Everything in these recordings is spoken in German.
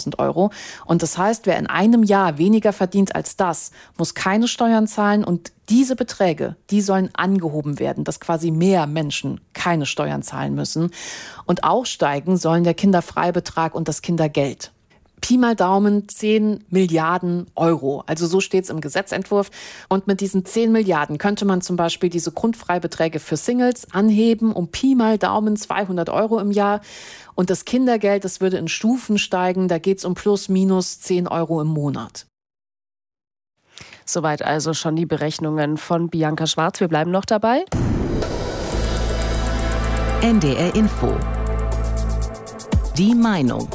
100.000 Euro. Und das heißt, wer in einem Jahr weniger verdient als das, muss keine Steuern zahlen. Und diese Beträge, die sollen angehoben werden, dass quasi mehr Menschen keine Steuern zahlen müssen. Und auch steigen sollen der Kinderfreibetrag und das Kindergeld. Pi mal Daumen 10 Milliarden Euro. Also so steht es im Gesetzentwurf. Und mit diesen 10 Milliarden könnte man zum Beispiel diese Grundfreibeträge für Singles anheben um Pi mal Daumen 200 Euro im Jahr. Und das Kindergeld, das würde in Stufen steigen. Da geht es um plus minus 10 Euro im Monat. Soweit also schon die Berechnungen von Bianca Schwarz. Wir bleiben noch dabei. NDR Info. Die Meinung.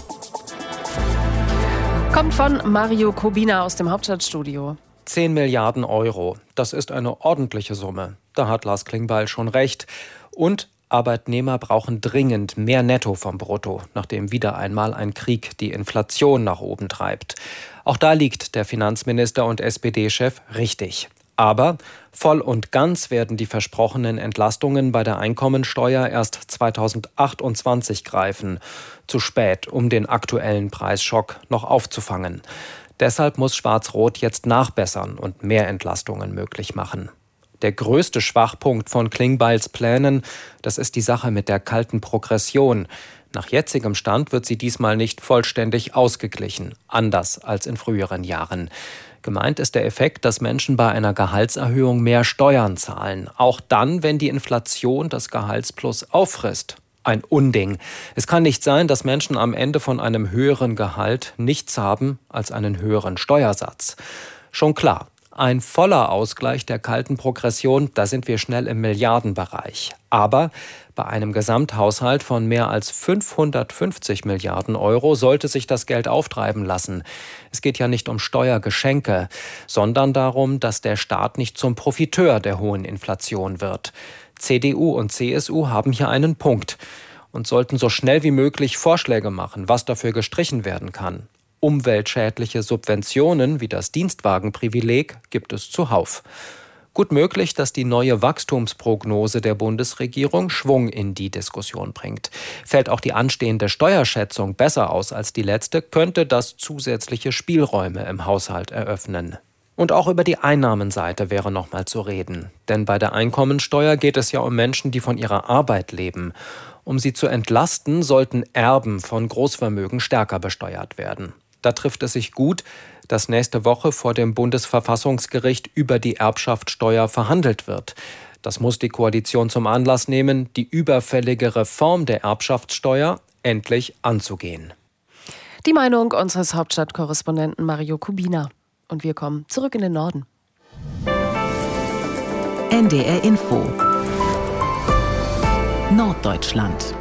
Kommt von Mario Kubina aus dem Hauptstadtstudio. 10 Milliarden Euro, das ist eine ordentliche Summe. Da hat Lars Klingbeil schon recht. Und Arbeitnehmer brauchen dringend mehr Netto vom Brutto, nachdem wieder einmal ein Krieg die Inflation nach oben treibt. Auch da liegt der Finanzminister und SPD-Chef richtig. Aber voll und ganz werden die versprochenen Entlastungen bei der Einkommensteuer erst 2028 greifen. Zu spät, um den aktuellen Preisschock noch aufzufangen. Deshalb muss Schwarz-Rot jetzt nachbessern und mehr Entlastungen möglich machen. Der größte Schwachpunkt von Klingbeils Plänen, das ist die Sache mit der kalten Progression. Nach jetzigem Stand wird sie diesmal nicht vollständig ausgeglichen, anders als in früheren Jahren. Gemeint ist der Effekt, dass Menschen bei einer Gehaltserhöhung mehr Steuern zahlen. Auch dann, wenn die Inflation das Gehaltsplus auffrisst. Ein Unding. Es kann nicht sein, dass Menschen am Ende von einem höheren Gehalt nichts haben als einen höheren Steuersatz. Schon klar, ein voller Ausgleich der kalten Progression, da sind wir schnell im Milliardenbereich. Aber bei einem Gesamthaushalt von mehr als 550 Milliarden Euro sollte sich das Geld auftreiben lassen. Es geht ja nicht um Steuergeschenke, sondern darum, dass der Staat nicht zum Profiteur der hohen Inflation wird. CDU und CSU haben hier einen Punkt und sollten so schnell wie möglich Vorschläge machen, was dafür gestrichen werden kann. Umweltschädliche Subventionen wie das Dienstwagenprivileg gibt es zuhauf. Gut möglich, dass die neue Wachstumsprognose der Bundesregierung Schwung in die Diskussion bringt. Fällt auch die anstehende Steuerschätzung besser aus als die letzte, könnte das zusätzliche Spielräume im Haushalt eröffnen. Und auch über die Einnahmenseite wäre noch mal zu reden. Denn bei der Einkommensteuer geht es ja um Menschen, die von ihrer Arbeit leben. Um sie zu entlasten, sollten Erben von Großvermögen stärker besteuert werden. Da trifft es sich gut, dass nächste Woche vor dem Bundesverfassungsgericht über die Erbschaftssteuer verhandelt wird. Das muss die Koalition zum Anlass nehmen, die überfällige Reform der Erbschaftssteuer endlich anzugehen. Die Meinung unseres Hauptstadtkorrespondenten Mario Kubina. Und wir kommen zurück in den Norden. NDR Info. Norddeutschland.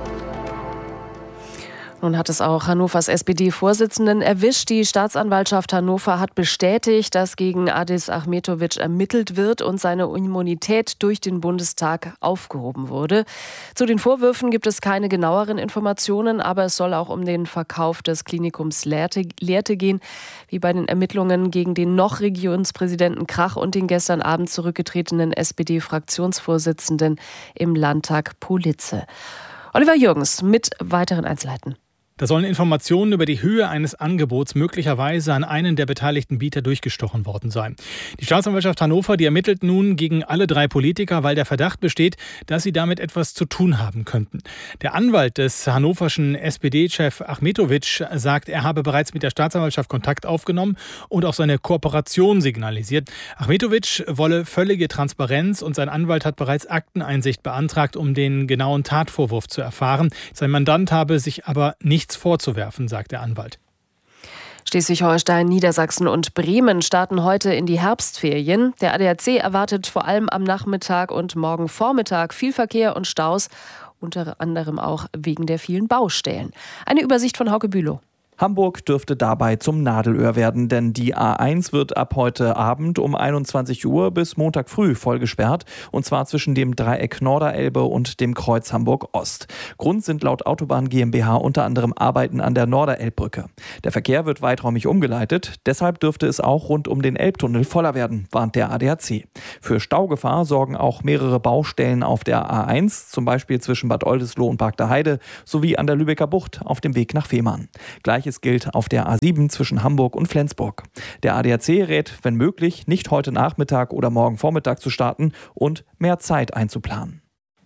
Nun hat es auch Hannovers SPD-Vorsitzenden erwischt. Die Staatsanwaltschaft Hannover hat bestätigt, dass gegen Adis Ahmetović ermittelt wird und seine Immunität durch den Bundestag aufgehoben wurde. Zu den Vorwürfen gibt es keine genaueren Informationen, aber es soll auch um den Verkauf des Klinikums Lehrte gehen, wie bei den Ermittlungen gegen den noch Regierungspräsidenten Krach und den gestern Abend zurückgetretenen SPD-Fraktionsvorsitzenden im Landtag Politze. Oliver Jürgens mit weiteren Einzelheiten. Da sollen Informationen über die Höhe eines Angebots möglicherweise an einen der beteiligten Bieter durchgestochen worden sein. Die Staatsanwaltschaft Hannover, die ermittelt nun gegen alle drei Politiker, weil der Verdacht besteht, dass sie damit etwas zu tun haben könnten. Der Anwalt des hannoverschen SPD-Chef Ahmetović sagt, er habe bereits mit der Staatsanwaltschaft Kontakt aufgenommen und auch seine Kooperation signalisiert. Ahmetović wolle völlige Transparenz und sein Anwalt hat bereits Akteneinsicht beantragt, um den genauen Tatvorwurf zu erfahren. Sein Mandant habe sich aber nichts vorzuwerfen, sagt der Anwalt. Schleswig-Holstein, Niedersachsen und Bremen starten heute in die Herbstferien. Der ADAC erwartet vor allem am Nachmittag und morgen Vormittag viel Verkehr und Staus, unter anderem auch wegen der vielen Baustellen. Eine Übersicht von Hauke Bülow. Hamburg dürfte dabei zum Nadelöhr werden, denn die A1 wird ab heute Abend um 21 Uhr bis Montag früh voll gesperrt, und zwar zwischen dem Dreieck Norderelbe und dem Kreuz Hamburg-Ost. Grund sind laut Autobahn GmbH unter anderem Arbeiten an der Norderelbbrücke. Der Verkehr wird weiträumig umgeleitet, deshalb dürfte es auch rund um den Elbtunnel voller werden, warnt der ADAC. Für Staugefahr sorgen auch mehrere Baustellen auf der A1, zum Beispiel zwischen Bad Oldesloe und Bargter Heide, sowie an der Lübecker Bucht auf dem Weg nach Fehmarn. Gleiches Gleiches gilt auf der A7 zwischen Hamburg und Flensburg. Der ADAC rät, wenn möglich, nicht heute Nachmittag oder morgen Vormittag zu starten und mehr Zeit einzuplanen.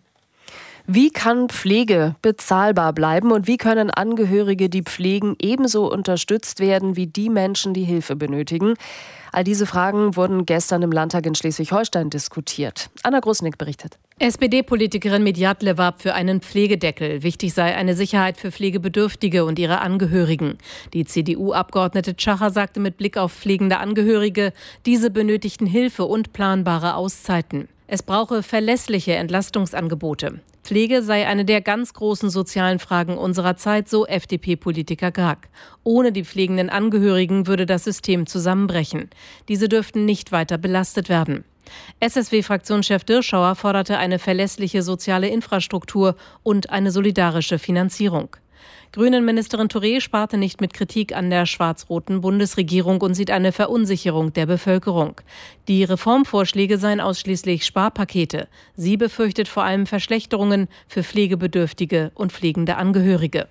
Wie kann Pflege bezahlbar bleiben und wie können Angehörige, die pflegen, ebenso unterstützt werden wie die Menschen, die Hilfe benötigen? All diese Fragen wurden gestern im Landtag in Schleswig-Holstein diskutiert. Anna Grusnick berichtet. SPD-Politikerin Medjatle warb für einen Pflegedeckel. Wichtig sei eine Sicherheit für Pflegebedürftige und ihre Angehörigen. Die CDU-Abgeordnete Tschacher sagte mit Blick auf pflegende Angehörige, diese benötigten Hilfe und planbare Auszeiten. Es brauche verlässliche Entlastungsangebote. Pflege sei eine der ganz großen sozialen Fragen unserer Zeit, so FDP-Politiker Grag. Ohne die pflegenden Angehörigen würde das System zusammenbrechen. Diese dürften nicht weiter belastet werden. SSW-Fraktionschef Dirschauer forderte eine verlässliche soziale Infrastruktur und eine solidarische Finanzierung. Grünen-Ministerin Touré sparte nicht mit Kritik an der schwarz-roten Bundesregierung und sieht eine Verunsicherung der Bevölkerung. Die Reformvorschläge seien ausschließlich Sparpakete. Sie befürchtet vor allem Verschlechterungen für Pflegebedürftige und pflegende Angehörige.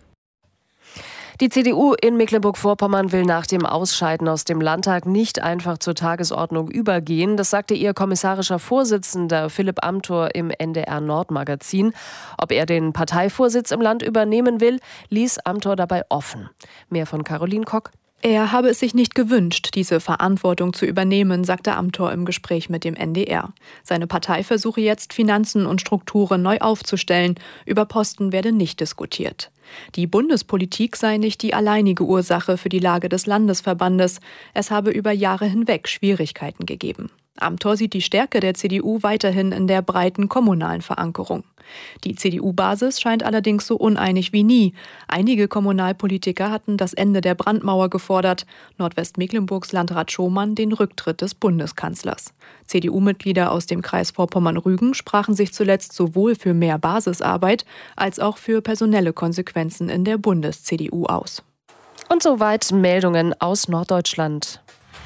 Die CDU in Mecklenburg-Vorpommern will nach dem Ausscheiden aus dem Landtag nicht einfach zur Tagesordnung übergehen. Das sagte ihr kommissarischer Vorsitzender Philipp Amthor im NDR-Nord-Magazin. Ob er den Parteivorsitz im Land übernehmen will, ließ Amthor dabei offen. Mehr von Caroline Kock. Er habe es sich nicht gewünscht, diese Verantwortung zu übernehmen, sagte Amthor im Gespräch mit dem NDR. Seine Partei versuche jetzt, Finanzen und Strukturen neu aufzustellen. Über Posten werde nicht diskutiert. Die Bundespolitik sei nicht die alleinige Ursache für die Lage des Landesverbandes. Es habe über Jahre hinweg Schwierigkeiten gegeben. Amthor sieht die Stärke der CDU weiterhin in der breiten kommunalen Verankerung. Die CDU-Basis scheint allerdings so uneinig wie nie. Einige Kommunalpolitiker hatten das Ende der Brandmauer gefordert, Nordwestmecklenburgs Landrat Schomann den Rücktritt des Bundeskanzlers. CDU-Mitglieder aus dem Kreis Vorpommern-Rügen sprachen sich zuletzt sowohl für mehr Basisarbeit als auch für personelle Konsequenzen in der Bundes-CDU aus. Und soweit Meldungen aus Norddeutschland.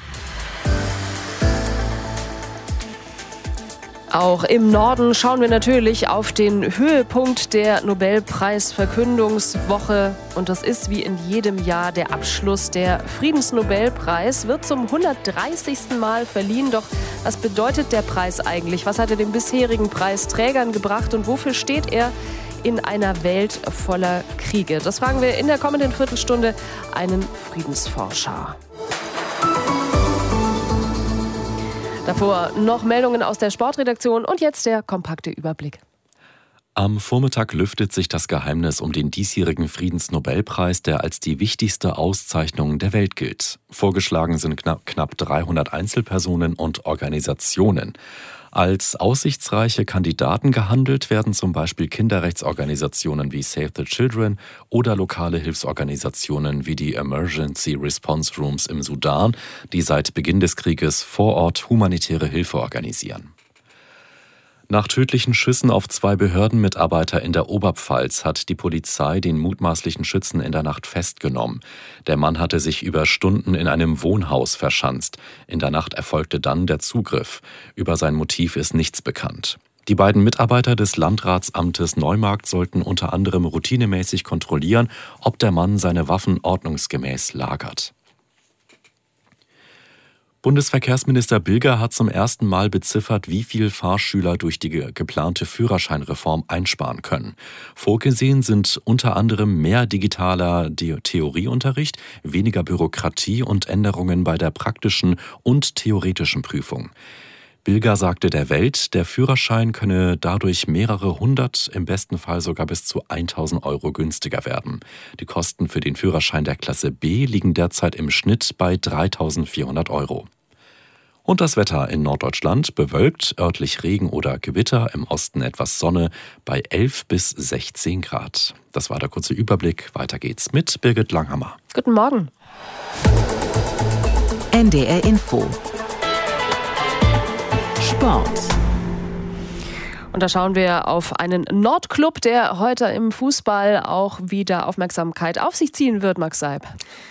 Auch im Norden schauen wir natürlich auf den Höhepunkt der Nobelpreisverkündungswoche. Und das ist wie in jedem Jahr der Abschluss. Der Friedensnobelpreis wird zum 130. Mal verliehen. Doch was bedeutet der Preis eigentlich? Was hat er den bisherigen Preisträgern gebracht und wofür steht er in einer Welt voller Kriege? Das fragen wir in der kommenden Viertelstunde einen Friedensforscher. Davor noch Meldungen aus der Sportredaktion und jetzt der kompakte Überblick. Am Vormittag lüftet sich das Geheimnis um den diesjährigen Friedensnobelpreis, der als die wichtigste Auszeichnung der Welt gilt. Vorgeschlagen sind knapp 300 Einzelpersonen und Organisationen. Als aussichtsreiche Kandidaten gehandelt werden zum Beispiel Kinderrechtsorganisationen wie Save the Children oder lokale Hilfsorganisationen wie die Emergency Response Rooms im Sudan, die seit Beginn des Krieges vor Ort humanitäre Hilfe organisieren. Nach tödlichen Schüssen auf 2 Behördenmitarbeiter in der Oberpfalz hat die Polizei den mutmaßlichen Schützen in der Nacht festgenommen. Der Mann hatte sich über Stunden in einem Wohnhaus verschanzt. In der Nacht erfolgte dann der Zugriff. Über sein Motiv ist nichts bekannt. Die beiden Mitarbeiter des Landratsamtes Neumarkt sollten unter anderem routinemäßig kontrollieren, ob der Mann seine Waffen ordnungsgemäß lagert. Bundesverkehrsminister Bilger hat zum ersten Mal beziffert, wie viel Fahrschüler durch die geplante Führerscheinreform einsparen können. Vorgesehen sind unter anderem mehr digitaler Theorieunterricht, weniger Bürokratie und Änderungen bei der praktischen und theoretischen Prüfung. Bilger sagte der Welt, der Führerschein könne dadurch mehrere hundert, im besten Fall sogar bis zu 1.000 € günstiger werden. Die Kosten für den Führerschein der Klasse B liegen derzeit im Schnitt bei 3.400 €. Und das Wetter in Norddeutschland: bewölkt, örtlich Regen oder Gewitter, im Osten etwas Sonne bei 11 bis 16 Grad. Das war der kurze Überblick. Weiter geht's mit Birgit Langhammer. Guten Morgen. NDR Info. Sport. Und da schauen wir auf einen Nordclub, der heute im Fußball auch wieder Aufmerksamkeit auf sich ziehen wird, Max Seib.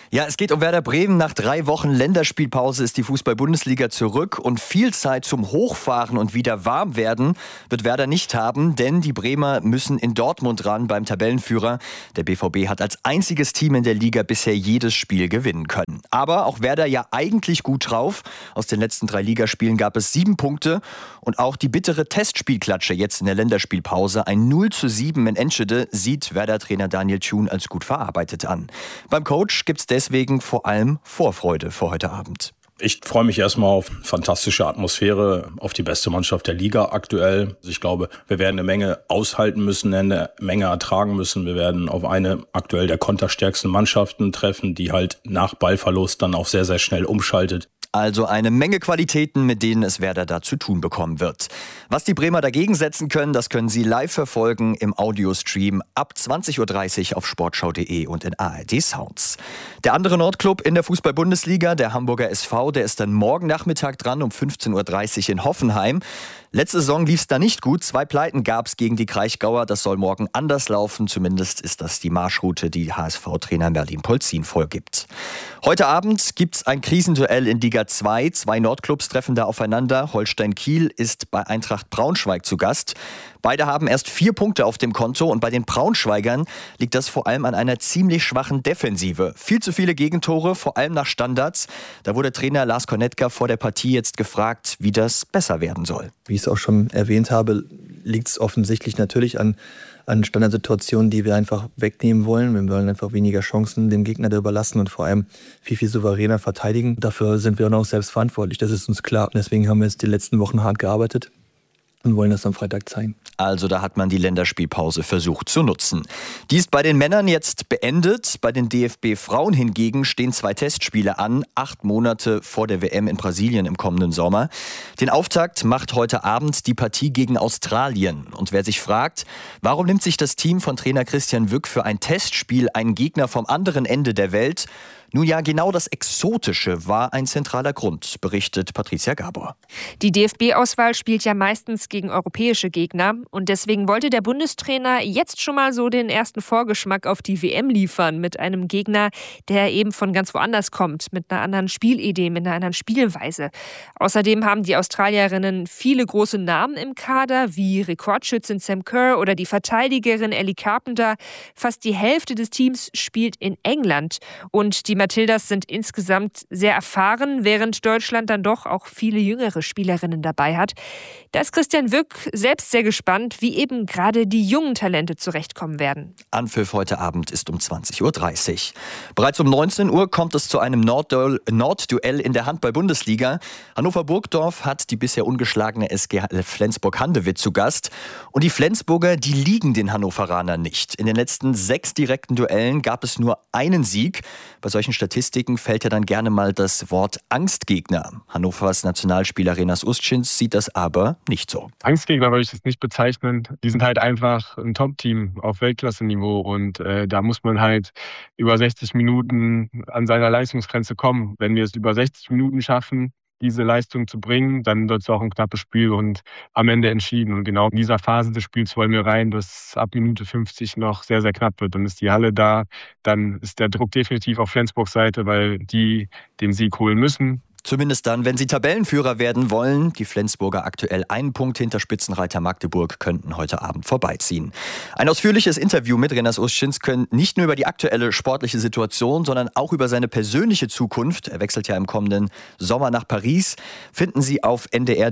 Ja, es geht um Werder Bremen. Nach 3 Wochen Länderspielpause ist die Fußball-Bundesliga zurück und viel Zeit zum Hochfahren und wieder warm werden wird Werder nicht haben, denn die Bremer müssen in Dortmund ran beim Tabellenführer. Der BVB hat als einziges Team in der Liga bisher jedes Spiel gewinnen können. Aber auch Werder ja eigentlich gut drauf. Aus den letzten 3 Ligaspielen gab es 7 Punkte und auch die bittere Testspielklatsche jetzt in der Länderspielpause, ein 0:7 in Enschede, sieht Werder-Trainer Daniel Thun als gut verarbeitet an. Beim Coach gibt's deswegen vor allem Vorfreude für heute Abend. Ich freue mich erstmal auf fantastische Atmosphäre, auf die beste Mannschaft der Liga aktuell. Ich glaube, wir werden eine Menge aushalten müssen, eine Menge ertragen müssen. Wir werden auf eine aktuell der konterstärksten Mannschaften treffen, die halt nach Ballverlust dann auch sehr, sehr schnell umschaltet. Also eine Menge Qualitäten, mit denen es Werder da zu tun bekommen wird. Was die Bremer dagegen setzen können, das können Sie live verfolgen im Audiostream ab 20:30 Uhr auf sportschau.de und in ARD Sounds. Der andere Nordclub in der Fußball-Bundesliga, der Hamburger SV, der ist dann morgen Nachmittag dran um 15:30 Uhr in Hoffenheim. Letzte Saison lief es da nicht gut. 2 Pleiten gab es gegen die Kraichgauer. Das soll morgen anders laufen. Zumindest ist das die Marschroute, die HSV-Trainer Merlin Polzin vorgibt. Heute Abend gibt es ein Krisenduell in Liga 2. 2 Nordclubs treffen da aufeinander. Holstein Kiel ist bei Eintracht Braunschweig zu Gast. Beide haben erst 4 Punkte auf dem Konto und bei den Braunschweigern liegt das vor allem an einer ziemlich schwachen Defensive. Viel zu viele Gegentore, vor allem nach Standards. Da wurde Trainer Lars Kornetka vor der Partie jetzt gefragt, wie das besser werden soll. Wie ich es auch schon erwähnt habe, liegt es offensichtlich natürlich an Standardsituationen, die wir einfach wegnehmen wollen. Wir wollen einfach weniger Chancen dem Gegner da überlassen und vor allem viel souveräner verteidigen. Dafür sind wir auch noch selbst verantwortlich, das ist uns klar. Deswegen haben wir jetzt die letzten Wochen hart gearbeitet und wollen das am Freitag zeigen. Also da hat man die Länderspielpause versucht zu nutzen. Die ist bei den Männern jetzt beendet. Bei den DFB-Frauen hingegen stehen 2 Testspiele an, 8 Monate vor der WM in Brasilien im kommenden Sommer. Den Auftakt macht heute Abend die Partie gegen Australien. Und wer sich fragt, warum nimmt sich das Team von Trainer Christian Wück für ein Testspiel einen Gegner vom anderen Ende der Welt? Nun ja, genau das Exotische war ein zentraler Grund, berichtet Patricia Gabor. Die DFB-Auswahl spielt ja meistens gegen europäische Gegner und deswegen wollte der Bundestrainer jetzt schon mal so den ersten Vorgeschmack auf die WM liefern mit einem Gegner, der eben von ganz woanders kommt, mit einer anderen Spielidee, mit einer anderen Spielweise. Außerdem haben die Australierinnen viele große Namen im Kader, wie Rekordschützin Sam Kerr oder die Verteidigerin Ellie Carpenter. Fast die Hälfte des Teams spielt in England und die Matildas sind insgesamt sehr erfahren, während Deutschland dann doch auch viele jüngere Spielerinnen dabei hat. Da ist Christian Wück selbst sehr gespannt, wie eben gerade die jungen Talente zurechtkommen werden. Anpfiff heute Abend ist um 20:30 Uhr. Bereits um 19 Uhr kommt es zu einem Nordduell in der Handball-Bundesliga. Hannover-Burgdorf hat die bisher ungeschlagene SG Flensburg-Handewitt zu Gast. Und die Flensburger, die liegen den Hannoveranern nicht. In den letzten 6 direkten Duellen gab es nur einen Sieg. Bei solchen Statistiken fällt ja dann gerne mal das Wort Angstgegner. Hannovers Nationalspieler Renas Ustschins sieht das aber nicht so. Angstgegner würde ich das nicht bezeichnen. Die sind halt einfach ein Top-Team auf Weltklasse-Niveau und da muss man halt über 60 Minuten an seiner Leistungsgrenze kommen. Wenn wir es über 60 Minuten schaffen, diese Leistung zu bringen, dann wird es auch ein knappes Spiel und am Ende entschieden. Und genau in dieser Phase des Spiels wollen wir rein, dass ab Minute 50 noch sehr, sehr knapp wird. Dann ist die Halle da, dann ist der Druck definitiv auf Flensburgs Seite, weil die den Sieg holen müssen. Zumindest dann, wenn sie Tabellenführer werden wollen. Die Flensburger aktuell 1 Punkt hinter Spitzenreiter Magdeburg könnten heute Abend vorbeiziehen. Ein ausführliches Interview mit Renas Ustschins können nicht nur über die aktuelle sportliche Situation, sondern auch über seine persönliche Zukunft. Er wechselt ja im kommenden Sommer nach Paris. Finden Sie auf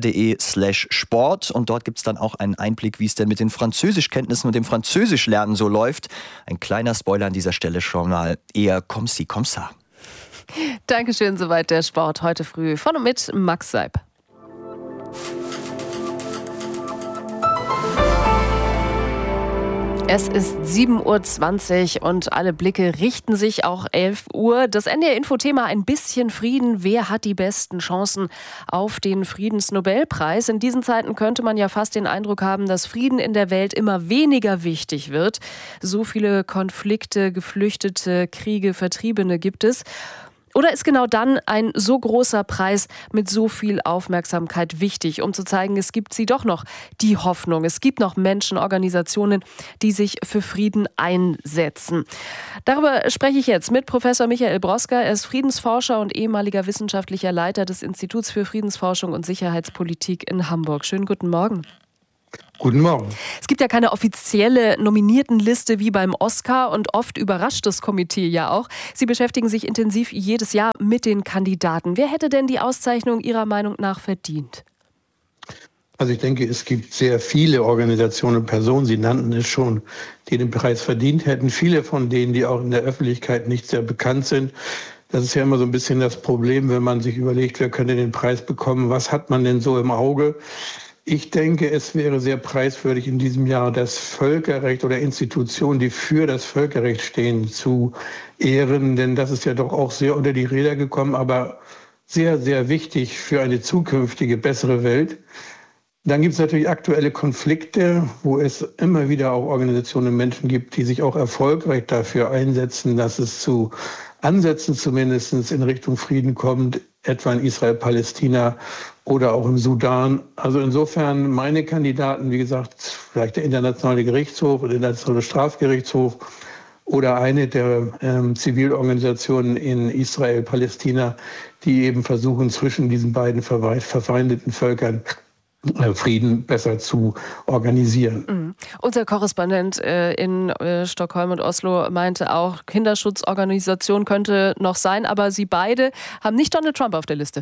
ndr.de/sport. Und dort gibt es dann auch einen Einblick, wie es denn mit den Französischkenntnissen und dem Französischlernen so läuft. Ein kleiner Spoiler an dieser Stelle schon mal. Eher comme ci, comme ça. Dankeschön, soweit der Sport heute früh von und mit Max Seib. Es ist 7:20 Uhr und alle Blicke richten sich auch 11 Uhr. Das NDR-Info-Thema ein bisschen Frieden. Wer hat die besten Chancen auf den Friedensnobelpreis? In diesen Zeiten könnte man ja fast den Eindruck haben, dass Frieden in der Welt immer weniger wichtig wird. So viele Konflikte, Geflüchtete, Kriege, Vertriebene gibt es. Oder ist genau dann ein so großer Preis mit so viel Aufmerksamkeit wichtig, um zu zeigen, es gibt sie doch noch, die Hoffnung. Es gibt noch Menschen, Organisationen, die sich für Frieden einsetzen. Darüber spreche ich jetzt mit Professor Michael Broska. Er ist Friedensforscher und ehemaliger wissenschaftlicher Leiter des Instituts für Friedensforschung und Sicherheitspolitik in Hamburg. Schönen guten Morgen. Guten Morgen. Es gibt ja keine offizielle Nominiertenliste wie beim Oscar und oft überrascht das Komitee ja auch. Sie beschäftigen sich intensiv jedes Jahr mit den Kandidaten. Wer hätte denn die Auszeichnung Ihrer Meinung nach verdient? Also ich denke, es gibt sehr viele Organisationen und Personen, Sie nannten es schon, die den Preis verdient hätten. Viele von denen, die auch in der Öffentlichkeit nicht sehr bekannt sind. Das ist ja immer so ein bisschen das Problem, wenn man sich überlegt, wer könnte den Preis bekommen. Was hat man denn so im Auge? Ich denke, es wäre sehr preiswürdig in diesem Jahr, das Völkerrecht oder Institutionen, die für das Völkerrecht stehen, zu ehren. Denn das ist ja doch auch sehr unter die Räder gekommen, aber sehr, sehr wichtig für eine zukünftige, bessere Welt. Dann gibt es natürlich aktuelle Konflikte, wo es immer wieder auch Organisationen und Menschen gibt, die sich auch erfolgreich dafür einsetzen, dass es zu Ansätzen zumindest in Richtung Frieden kommt, etwa in Israel, Palästina oder auch im Sudan. Also insofern meine Kandidaten, wie gesagt, vielleicht der Internationale Gerichtshof oder der Internationale Strafgerichtshof oder eine der Zivilorganisationen in Israel, Palästina, die eben versuchen, zwischen diesen beiden verfeindeten Völkern Frieden besser zu organisieren. Unser Korrespondent in Stockholm und Oslo meinte auch, Kinderschutzorganisation könnte noch sein, aber Sie beide haben nicht Donald Trump auf der Liste.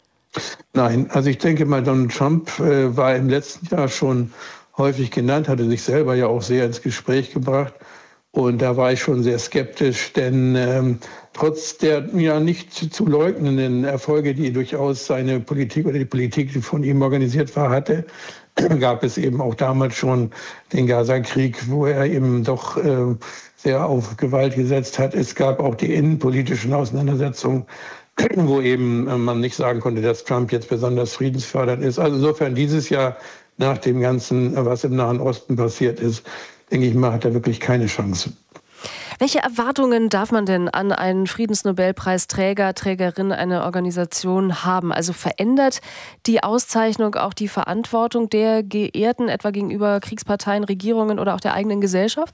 Nein, also ich denke mal, Donald Trump war im letzten Jahr schon häufig genannt, hatte sich selber ja auch sehr ins Gespräch gebracht. Und da war ich schon sehr skeptisch, denn trotz der ja nicht zu leugnenden Erfolge, die durchaus seine Politik oder die Politik, die von ihm organisiert war, hatte, gab es eben auch damals schon den Gaza-Krieg, wo er eben doch sehr auf Gewalt gesetzt hat. Es gab auch die innenpolitischen Auseinandersetzungen, wo eben man nicht sagen konnte, dass Trump jetzt besonders friedensfördernd ist. Also insofern dieses Jahr nach dem Ganzen, was im Nahen Osten passiert ist, denke ich mal, hat er wirklich keine Chance. Welche Erwartungen darf man denn an einen Friedensnobelpreisträger, Trägerin einer Organisation haben? Also verändert die Auszeichnung auch die Verantwortung der Geehrten, etwa gegenüber Kriegsparteien, Regierungen oder auch der eigenen Gesellschaft?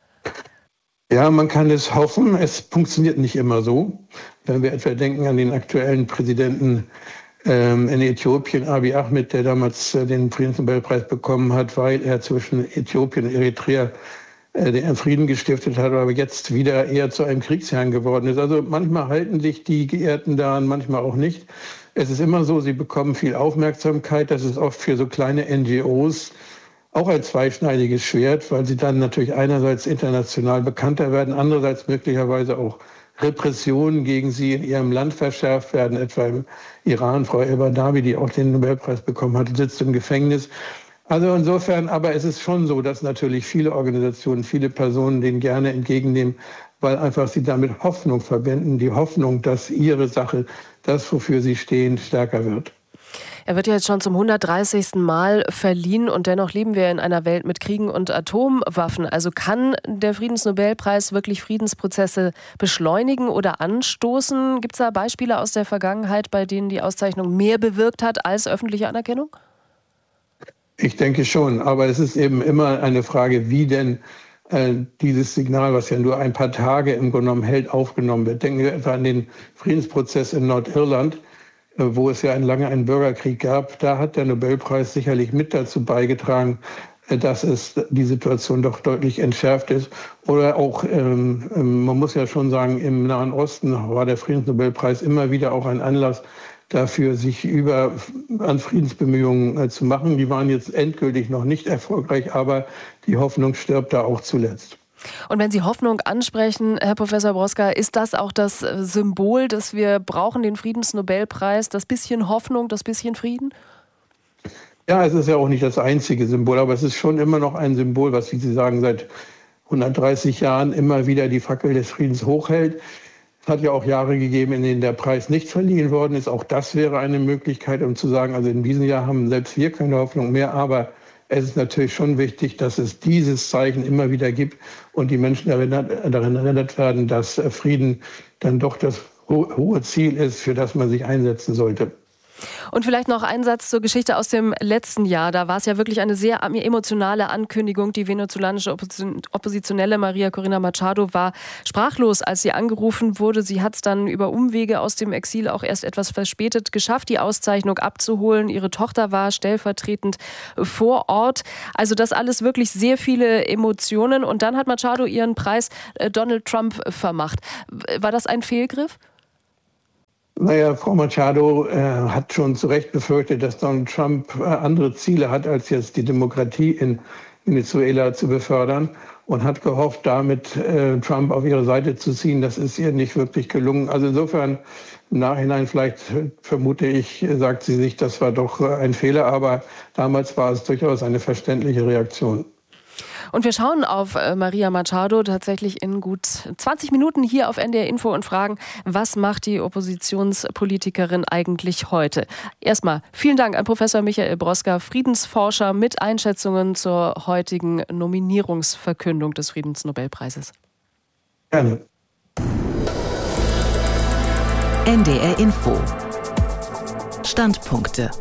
Ja, man kann es hoffen. Es funktioniert nicht immer so. Wenn wir etwa denken an den aktuellen Präsidenten in Äthiopien, Abiy Ahmed, der damals den Friedensnobelpreis bekommen hat, weil er zwischen Äthiopien und Eritrea den Frieden gestiftet hat, aber jetzt wieder eher zu einem Kriegsherrn geworden ist. Also manchmal halten sich die Geehrten daran, manchmal auch nicht. Es ist immer so, sie bekommen viel Aufmerksamkeit. Das ist oft für so kleine NGOs auch ein zweischneidiges Schwert, weil sie dann natürlich einerseits international bekannter werden, andererseits möglicherweise auch Repressionen gegen sie in ihrem Land verschärft werden, etwa im Iran. Frau El-Badawi, die auch den Nobelpreis bekommen hat, sitzt im Gefängnis. Also insofern, aber es ist schon so, dass natürlich viele Organisationen, viele Personen den gerne entgegennehmen, weil einfach sie damit Hoffnung verbinden, die Hoffnung, dass ihre Sache, das, wofür sie stehen, stärker wird. Er wird ja jetzt schon zum 130. Mal verliehen und dennoch leben wir in einer Welt mit Kriegen und Atomwaffen. Also kann der Friedensnobelpreis wirklich Friedensprozesse beschleunigen oder anstoßen? Gibt es da Beispiele aus der Vergangenheit, bei denen die Auszeichnung mehr bewirkt hat als öffentliche Anerkennung? Ich denke schon, aber es ist eben immer eine Frage, wie denn dieses Signal, was ja nur ein paar Tage im Grunde genommen hält, aufgenommen wird. Denken wir etwa an den Friedensprozess in Nordirland, wo es ja lange einen Bürgerkrieg gab. Da hat der Nobelpreis sicherlich mit dazu beigetragen, dass es die Situation doch deutlich entschärft ist. Oder auch, man muss ja schon sagen, im Nahen Osten war der Friedensnobelpreis immer wieder auch ein Anlass dafür, sich an Friedensbemühungen zu machen. Die waren jetzt endgültig noch nicht erfolgreich, aber die Hoffnung stirbt da auch zuletzt. Und wenn Sie Hoffnung ansprechen, Herr Professor Broska, ist das auch das Symbol, dass wir brauchen, den Friedensnobelpreis, das bisschen Hoffnung, das bisschen Frieden? Ja, es ist ja auch nicht das einzige Symbol, aber es ist schon immer noch ein Symbol, was, wie Sie sagen, seit 130 Jahren immer wieder die Fackel des Friedens hochhält. Es hat ja auch Jahre gegeben, in denen der Preis nicht verliehen worden ist. Auch das wäre eine Möglichkeit, um zu sagen, also in diesem Jahr haben selbst wir keine Hoffnung mehr, aber es ist natürlich schon wichtig, dass es dieses Zeichen immer wieder gibt und die Menschen daran erinnert werden, dass Frieden dann doch das hohe Ziel ist, für das man sich einsetzen sollte. Und vielleicht noch ein Satz zur Geschichte aus dem letzten Jahr. Da war es ja wirklich eine sehr emotionale Ankündigung. Die venezolanische Oppositionelle Maria Corina Machado war sprachlos, als sie angerufen wurde. Sie hat es dann über Umwege aus dem Exil auch erst etwas verspätet geschafft, die Auszeichnung abzuholen. Ihre Tochter war stellvertretend vor Ort. Also das alles wirklich sehr viele Emotionen. Und dann hat Machado ihren Preis Donald Trump vermacht. War das ein Fehlgriff? Naja, Frau Machado hat schon zu Recht befürchtet, dass Donald Trump andere Ziele hat, als jetzt die Demokratie in Venezuela zu befördern und hat gehofft, damit Trump auf ihre Seite zu ziehen. Das ist ihr nicht wirklich gelungen. Also insofern im Nachhinein vielleicht, vermute ich, sagt sie sich, das war doch ein Fehler. Aber damals war es durchaus eine verständliche Reaktion. Und wir schauen auf Maria Machado tatsächlich in gut 20 Minuten hier auf NDR Info und fragen, was macht die Oppositionspolitikerin eigentlich heute? Erstmal vielen Dank an Professor Michael Broska, Friedensforscher mit Einschätzungen zur heutigen Nominierungsverkündung des Friedensnobelpreises. Gerne. NDR Info. Standpunkte.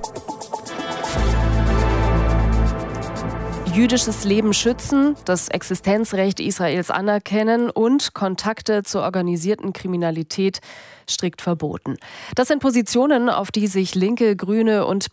Jüdisches Leben schützen, das Existenzrecht Israels anerkennen und Kontakte zur organisierten Kriminalität strikt verboten. Das sind Positionen, auf die sich Linke, Grüne und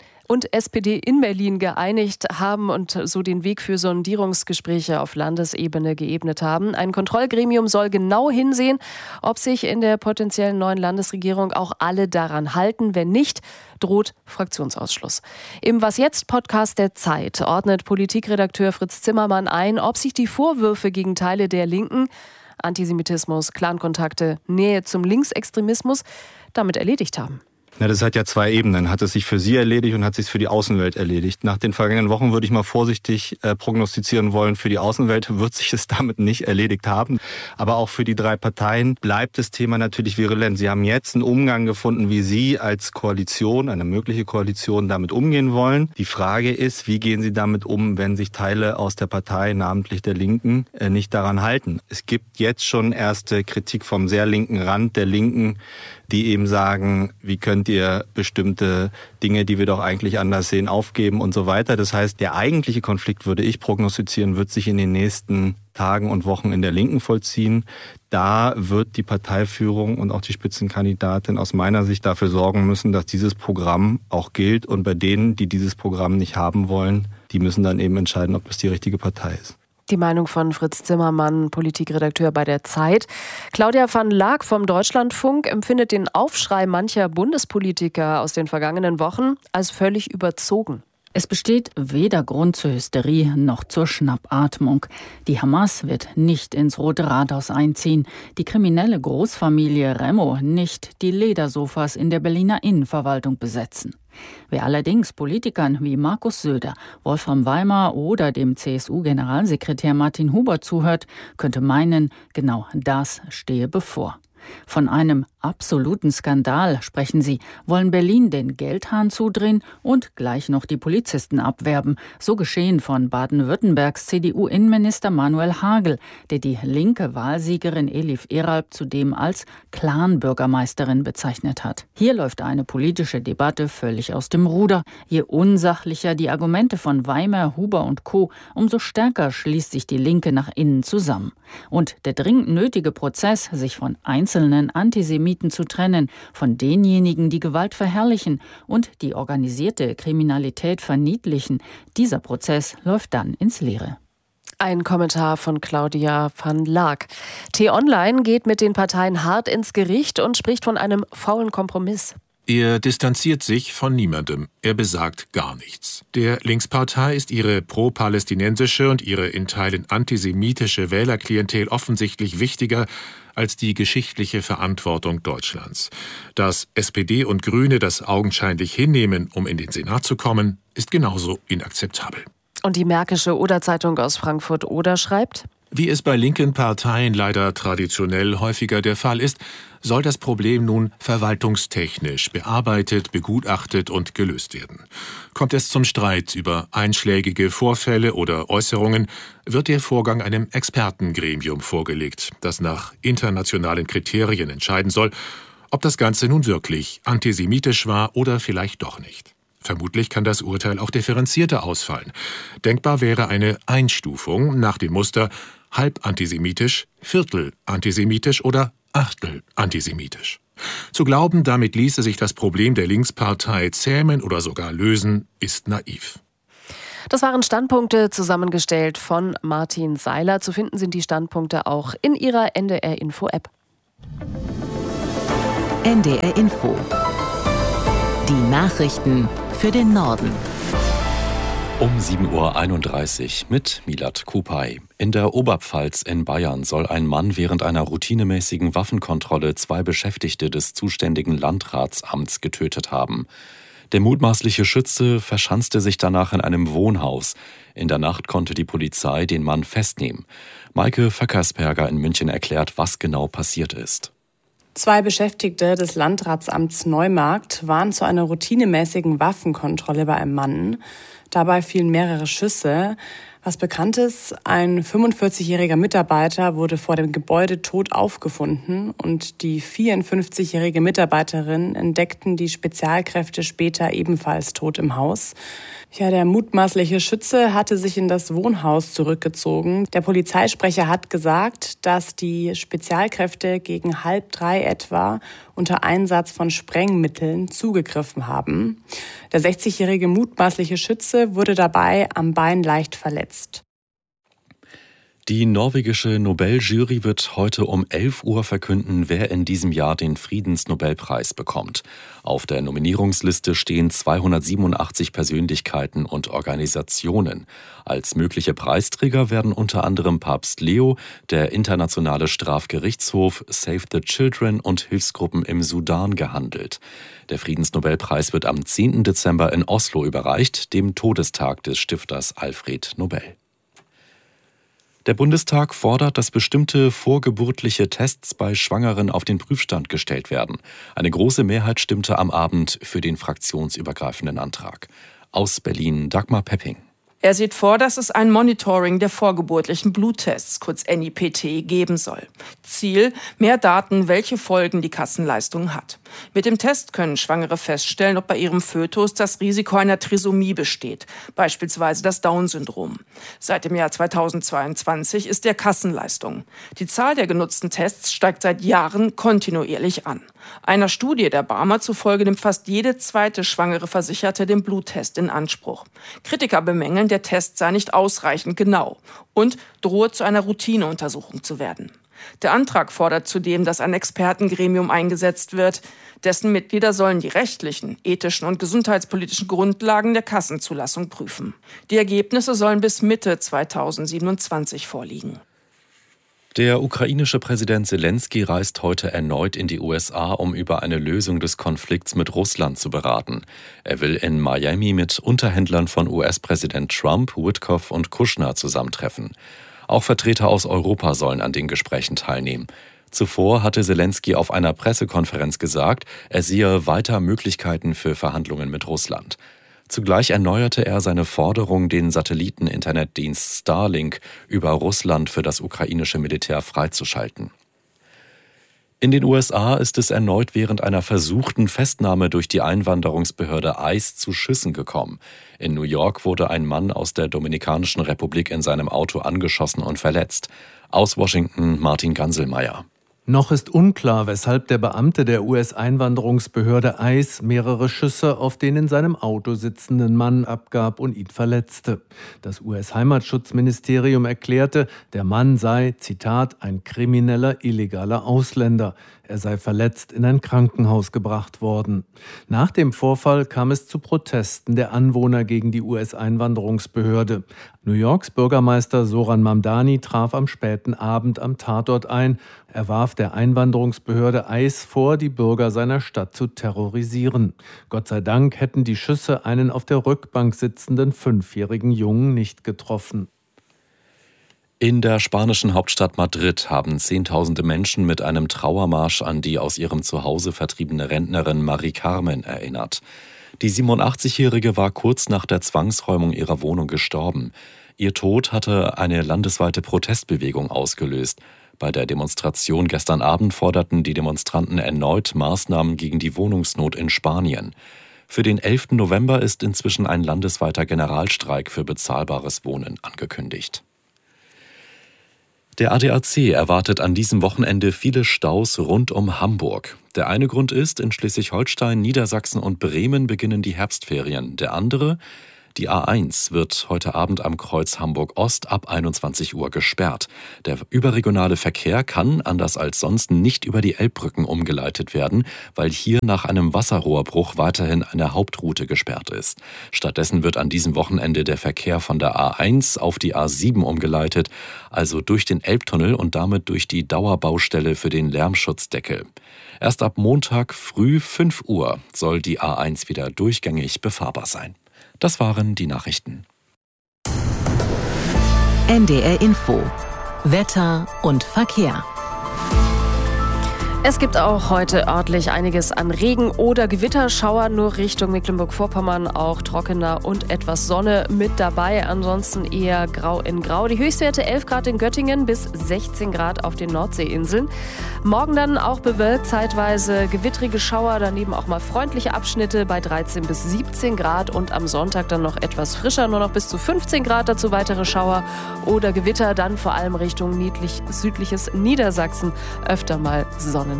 SPD in Berlin geeinigt haben und so den Weg für Sondierungsgespräche auf Landesebene geebnet haben. Ein Kontrollgremium soll genau hinsehen, ob sich in der potenziellen neuen Landesregierung auch alle daran halten. Wenn nicht, droht Fraktionsausschluss. Im Was jetzt Podcast der Zeit ordnet Politikredakteur Fritz Zimmermann ein, ob sich die Vorwürfe gegen Teile der Linken, Antisemitismus, Clankontakte, Nähe zum Linksextremismus, damit erledigt haben. Ja, das hat ja zwei Ebenen. Hat es sich für Sie erledigt und hat es sich für die Außenwelt erledigt. Nach den vergangenen Wochen würde ich mal vorsichtig prognostizieren wollen, für die Außenwelt wird sich es damit nicht erledigt haben. Aber auch für die drei Parteien bleibt das Thema natürlich virulent. Sie haben jetzt einen Umgang gefunden, wie Sie als Koalition, eine mögliche Koalition, damit umgehen wollen. Die Frage ist, wie gehen Sie damit um, wenn sich Teile aus der Partei, namentlich der Linken, nicht daran halten? Es gibt jetzt schon erste Kritik vom sehr linken Rand der Linken, die eben sagen, wie könnt ihr bestimmte Dinge, die wir doch eigentlich anders sehen, aufgeben und so weiter. Das heißt, der eigentliche Konflikt, würde ich prognostizieren, wird sich in den nächsten Tagen und Wochen in der Linken vollziehen. Da wird die Parteiführung und auch die Spitzenkandidatin aus meiner Sicht dafür sorgen müssen, dass dieses Programm auch gilt. Und bei denen, die dieses Programm nicht haben wollen, die müssen dann eben entscheiden, ob es die richtige Partei ist. Die Meinung von Fritz Zimmermann, Politikredakteur bei der Zeit. Claudia van Laak vom Deutschlandfunk empfindet den Aufschrei mancher Bundespolitiker aus den vergangenen Wochen als völlig überzogen. Es besteht weder Grund zur Hysterie noch zur Schnappatmung. Die Hamas wird nicht ins Rote Rathaus einziehen, die kriminelle Großfamilie Remo nicht die Ledersofas in der Berliner Innenverwaltung besetzen. Wer allerdings Politikern wie Markus Söder, Wolfram Weimar oder dem CSU-Generalsekretär Martin Huber zuhört, könnte meinen, genau das stehe bevor. Von einem absoluten Skandal sprechen sie, wollen Berlin den Geldhahn zudrehen und gleich noch die Polizisten abwerben. So geschehen von Baden-Württembergs CDU-Innenminister Manuel Hagel, der die linke Wahlsiegerin Elif Eralp zudem als Clan-Bürgermeisterin bezeichnet hat. Hier läuft eine politische Debatte völlig aus dem Ruder. Je unsachlicher die Argumente von Weimar, Huber und Co., umso stärker schließt sich die Linke nach innen zusammen. Und der dringend nötige Prozess, sich von einzelnen Antisemiten zu trennen, von denjenigen, die Gewalt verherrlichen und die organisierte Kriminalität verniedlichen, dieser Prozess läuft dann ins Leere. Ein Kommentar von Claudia van Laak. T-Online geht mit den Parteien hart ins Gericht und spricht von einem faulen Kompromiss. Er distanziert sich von niemandem. Er besagt gar nichts. Der Linkspartei ist ihre pro-palästinensische und ihre in Teilen antisemitische Wählerklientel offensichtlich wichtiger als die geschichtliche Verantwortung Deutschlands. Dass SPD und Grüne das augenscheinlich hinnehmen, um in den Senat zu kommen, ist genauso inakzeptabel. Und die Märkische Oder-Zeitung aus Frankfurt-Oder schreibt: Wie es bei linken Parteien leider traditionell häufiger der Fall ist, soll das Problem nun verwaltungstechnisch bearbeitet, begutachtet und gelöst werden. Kommt es zum Streit über einschlägige Vorfälle oder Äußerungen, wird der Vorgang einem Expertengremium vorgelegt, das nach internationalen Kriterien entscheiden soll, ob das Ganze nun wirklich antisemitisch war oder vielleicht doch nicht. Vermutlich kann das Urteil auch differenzierter ausfallen. Denkbar wäre eine Einstufung nach dem Muster halb antisemitisch, Viertel antisemitisch oder Achtel antisemitisch. Zu glauben, damit ließe sich das Problem der Linkspartei zähmen oder sogar lösen, ist naiv. Das waren Standpunkte zusammengestellt von Martin Seiler. Zu finden sind die Standpunkte auch in Ihrer NDR Info App. NDR Info. Die Nachrichten für den Norden. Um 7.31 Uhr mit Milad Kupay. In der Oberpfalz in Bayern soll ein Mann während einer routinemäßigen Waffenkontrolle 2 Beschäftigte des zuständigen Landratsamts getötet haben. Der mutmaßliche Schütze verschanzte sich danach in einem Wohnhaus. In der Nacht konnte die Polizei den Mann festnehmen. Maike Vöckersperger in München erklärt, was genau passiert ist. 2 Beschäftigte des Landratsamts Neumarkt waren zu einer routinemäßigen Waffenkontrolle bei einem Mann. Dabei fielen mehrere Schüsse. Was bekannt ist, ein 45-jähriger Mitarbeiter wurde vor dem Gebäude tot aufgefunden und die 54-jährige Mitarbeiterin entdeckten die Spezialkräfte später ebenfalls tot im Haus. Ja, der mutmaßliche Schütze hatte sich in das Wohnhaus zurückgezogen. Der Polizeisprecher hat gesagt, dass die Spezialkräfte gegen 2:30 etwa unter Einsatz von Sprengmitteln zugegriffen haben. Der 60-jährige mutmaßliche Schütze wurde dabei am Bein leicht verletzt. Die norwegische Nobeljury wird heute um 11 Uhr verkünden, wer in diesem Jahr den Friedensnobelpreis bekommt. Auf der Nominierungsliste stehen 287 Persönlichkeiten und Organisationen. Als mögliche Preisträger werden unter anderem Papst Leo, der Internationale Strafgerichtshof, Save the Children und Hilfsgruppen im Sudan gehandelt. Der Friedensnobelpreis wird am 10. Dezember in Oslo überreicht, dem Todestag des Stifters Alfred Nobel. Der Bundestag fordert, dass bestimmte vorgeburtliche Tests bei Schwangeren auf den Prüfstand gestellt werden. Eine große Mehrheit stimmte am Abend für den fraktionsübergreifenden Antrag. Aus Berlin Dagmar Pepping. Er sieht vor, dass es ein Monitoring der vorgeburtlichen Bluttests, kurz NIPT, geben soll. Ziel: mehr Daten, welche Folgen die Kassenleistung hat. Mit dem Test können Schwangere feststellen, ob bei ihrem Fötus das Risiko einer Trisomie besteht, beispielsweise das Down-Syndrom. Seit dem Jahr 2022 ist der Kassenleistung. Die Zahl der genutzten Tests steigt seit Jahren kontinuierlich an. Einer Studie der Barmer zufolge nimmt fast jede zweite schwangere Versicherte den Bluttest in Anspruch. Kritiker bemängeln, der Test sei nicht ausreichend genau und drohe zu einer Routineuntersuchung zu werden. Der Antrag fordert zudem, dass ein Expertengremium eingesetzt wird. Dessen Mitglieder sollen die rechtlichen, ethischen und gesundheitspolitischen Grundlagen der Kassenzulassung prüfen. Die Ergebnisse sollen bis Mitte 2027 vorliegen. Der ukrainische Präsident Selenskyj reist heute erneut in die USA, um über eine Lösung des Konflikts mit Russland zu beraten. Er will in Miami mit Unterhändlern von US-Präsident Trump, Witkoff und Kushner zusammentreffen. Auch Vertreter aus Europa sollen an den Gesprächen teilnehmen. Zuvor hatte Selenskyj auf einer Pressekonferenz gesagt, er sehe weiter Möglichkeiten für Verhandlungen mit Russland. Zugleich erneuerte er seine Forderung, den Satelliten-Internetdienst Starlink über Russland für das ukrainische Militär freizuschalten. In den USA ist es erneut während einer versuchten Festnahme durch die Einwanderungsbehörde ICE zu Schüssen gekommen. In New York wurde ein Mann aus der Dominikanischen Republik in seinem Auto angeschossen und verletzt. Aus Washington Martin Ganselmeier. Noch ist unklar, weshalb der Beamte der US-Einwanderungsbehörde ICE mehrere Schüsse auf den in seinem Auto sitzenden Mann abgab und ihn verletzte. Das US-Heimatschutzministerium erklärte, der Mann sei, Zitat, ein krimineller, illegaler Ausländer. Er sei verletzt in ein Krankenhaus gebracht worden. Nach dem Vorfall kam es zu Protesten der Anwohner gegen die US-Einwanderungsbehörde. New Yorks Bürgermeister Zoran Mamdani traf am späten Abend am Tatort ein. Er warf der Einwanderungsbehörde ICE vor, die Bürger seiner Stadt zu terrorisieren. Gott sei Dank hätten die Schüsse einen auf der Rückbank sitzenden 5-jährigen Jungen nicht getroffen. In der spanischen Hauptstadt Madrid haben Zehntausende Menschen mit einem Trauermarsch an die aus ihrem Zuhause vertriebene Rentnerin Mari Carmen erinnert. Die 87-Jährige war kurz nach der Zwangsräumung ihrer Wohnung gestorben. Ihr Tod hatte eine landesweite Protestbewegung ausgelöst. Bei der Demonstration gestern Abend forderten die Demonstranten erneut Maßnahmen gegen die Wohnungsnot in Spanien. Für den 11. November ist inzwischen ein landesweiter Generalstreik für bezahlbares Wohnen angekündigt. Der ADAC erwartet an diesem Wochenende viele Staus rund um Hamburg. Der eine Grund ist, in Schleswig-Holstein, Niedersachsen und Bremen beginnen die Herbstferien. Der andere, die A1 wird heute Abend am Kreuz Hamburg-Ost ab 21 Uhr gesperrt. Der überregionale Verkehr kann, anders als sonst, nicht über die Elbbrücken umgeleitet werden, weil hier nach einem Wasserrohrbruch weiterhin eine Hauptroute gesperrt ist. Stattdessen wird an diesem Wochenende der Verkehr von der A1 auf die A7 umgeleitet, also durch den Elbtunnel und damit durch die Dauerbaustelle für den Lärmschutzdeckel. Erst ab Montag früh 5 Uhr soll die A1 wieder durchgängig befahrbar sein. Das waren die Nachrichten. NDR Info. Wetter und Verkehr. Es gibt auch heute örtlich einiges an Regen- oder Gewitterschauer, nur Richtung Mecklenburg-Vorpommern auch trockener und etwas Sonne mit dabei. Ansonsten eher grau in grau. Die Höchstwerte 11 Grad in Göttingen bis 16 Grad auf den Nordseeinseln. Morgen dann auch bewölkt, zeitweise gewittrige Schauer, daneben auch mal freundliche Abschnitte bei 13 bis 17 Grad und am Sonntag dann noch etwas frischer, nur noch bis zu 15 Grad, dazu weitere Schauer oder Gewitter, dann vor allem Richtung südliches Niedersachsen öfter mal Sonnenschein.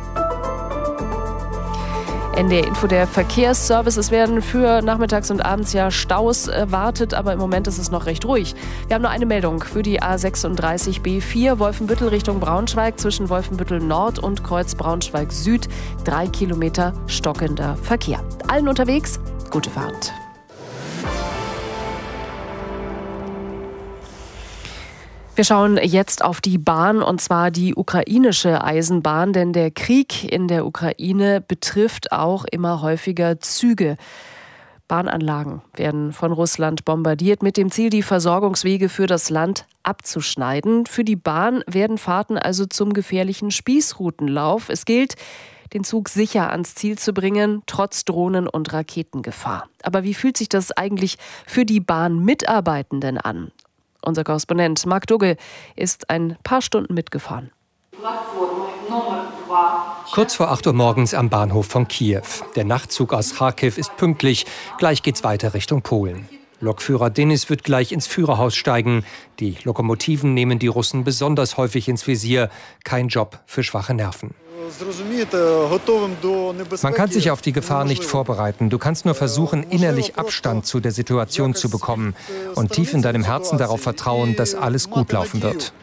NDR Info, der Verkehrsservice. Es werden für nachmittags und abends ja Staus erwartet, aber im Moment ist es noch recht ruhig. Wir haben nur eine Meldung für die A36 B4 Wolfenbüttel Richtung Braunschweig zwischen Wolfenbüttel Nord und Kreuz Braunschweig Süd. 3 Kilometer stockender Verkehr. Allen unterwegs, gute Fahrt. Wir schauen jetzt auf die Bahn, und zwar die ukrainische Eisenbahn, denn der Krieg in der Ukraine betrifft auch immer häufiger Züge. Bahnanlagen werden von Russland bombardiert mit dem Ziel, die Versorgungswege für das Land abzuschneiden. Für die Bahn werden Fahrten also zum gefährlichen Spießrutenlauf. Es gilt, den Zug sicher ans Ziel zu bringen, trotz Drohnen- und Raketengefahr. Aber wie fühlt sich das eigentlich für die Bahnmitarbeitenden an? Unser Korrespondent Marc Dugge ist ein paar Stunden mitgefahren. Kurz vor 8 Uhr morgens am Bahnhof von Kiew. Der Nachtzug aus Charkiw ist pünktlich. Gleich geht's weiter Richtung Polen. Lokführer Denis wird gleich ins Führerhaus steigen. Die Lokomotiven nehmen die Russen besonders häufig ins Visier. Kein Job für schwache Nerven. Man kann sich auf die Gefahr nicht vorbereiten. Du kannst nur versuchen, innerlich Abstand zu der Situation zu bekommen und tief in deinem Herzen darauf vertrauen, dass alles gut laufen wird.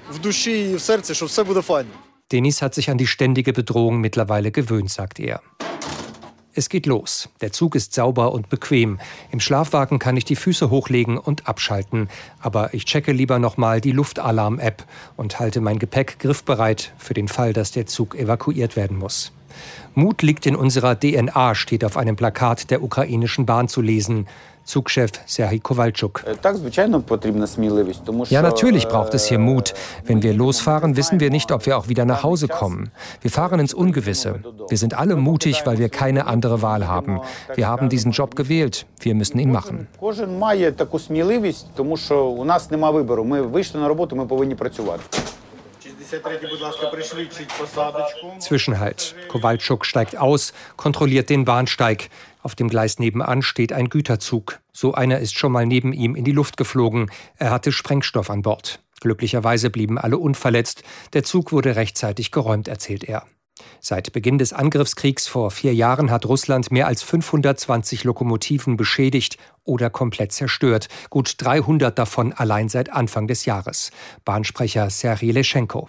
Denis hat sich an die ständige Bedrohung mittlerweile gewöhnt, sagt er. Es geht los. Der Zug ist sauber und bequem. Im Schlafwagen kann ich die Füße hochlegen und abschalten. Aber ich checke lieber nochmal die Luftalarm-App und halte mein Gepäck griffbereit für den Fall, dass der Zug evakuiert werden muss. Mut liegt in unserer DNA, steht auf einem Plakat der ukrainischen Bahn zu lesen. Zugchef Serhij Kowalczuk. Ja, natürlich braucht es hier Mut. Wenn wir losfahren, wissen wir nicht, ob wir auch wieder nach Hause kommen. Wir fahren ins Ungewisse. Wir sind alle mutig, weil wir keine andere Wahl haben. Wir haben diesen Job gewählt. Wir müssen ihn machen. Zwischenhalt. Kowalczuk steigt aus, kontrolliert den Bahnsteig. Auf dem Gleis nebenan steht ein Güterzug. So einer ist schon mal neben ihm in die Luft geflogen. Er hatte Sprengstoff an Bord. Glücklicherweise blieben alle unverletzt. Der Zug wurde rechtzeitig geräumt, erzählt er. Seit Beginn des Angriffskriegs vor 4 Jahren hat Russland mehr als 520 Lokomotiven beschädigt oder komplett zerstört. Gut 300 davon allein seit Anfang des Jahres. Bahnsprecher Serhij Leschenko.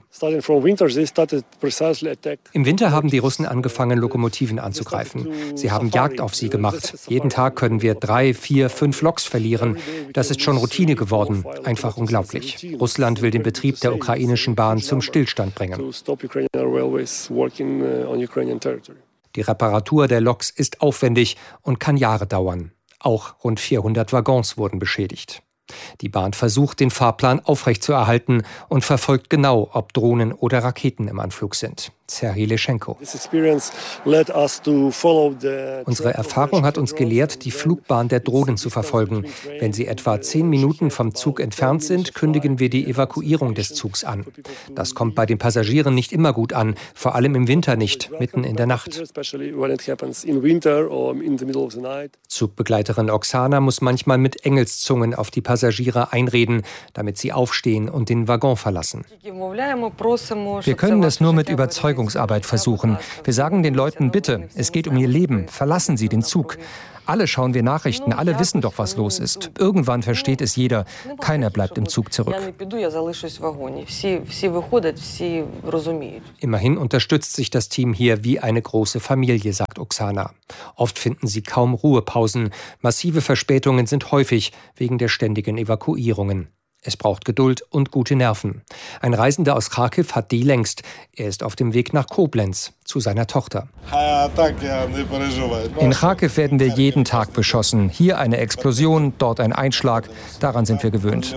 Im Winter haben die Russen angefangen, Lokomotiven anzugreifen. Sie haben Jagd auf sie gemacht. Jeden Tag können wir 3, 4, 5 Loks verlieren. Das ist schon Routine geworden. Einfach unglaublich. Russland will den Betrieb der ukrainischen Bahn zum Stillstand bringen. Die Reparatur der Loks ist aufwendig und kann Jahre dauern. Auch rund 400 Waggons wurden beschädigt. Die Bahn versucht, den Fahrplan aufrechtzuerhalten und verfolgt genau, ob Drohnen oder Raketen im Anflug sind. Serhii Leschenko. Unsere Erfahrung hat uns gelehrt, die Flugbahn der Drohnen zu verfolgen. Wenn sie etwa 10 Minuten vom Zug entfernt sind, kündigen wir die Evakuierung des Zugs an. Das kommt bei den Passagieren nicht immer gut an, vor allem im Winter nicht, mitten in der Nacht. Zugbegleiterin Oksana muss manchmal mit Engelszungen auf die Passagiere einreden, damit sie aufstehen und den Waggon verlassen. Wir können es nur mit Überzeugungsarbeit versuchen. Wir sagen den Leuten, bitte, es geht um ihr Leben, verlassen Sie den Zug. Alle schauen wir Nachrichten, alle wissen doch, was los ist. Irgendwann versteht es jeder. Keiner bleibt im Zug zurück. Immerhin unterstützt sich das Team hier wie eine große Familie, sagt Oksana. Oft finden sie kaum Ruhepausen. Massive Verspätungen sind häufig wegen der ständigen Evakuierungen. Es braucht Geduld und gute Nerven. Ein Reisender aus Charkiw hat die längst. Er ist auf dem Weg nach Koblenz zu seiner Tochter. In Charkiw werden wir jeden Tag beschossen. Hier eine Explosion, dort ein Einschlag. Daran sind wir gewöhnt.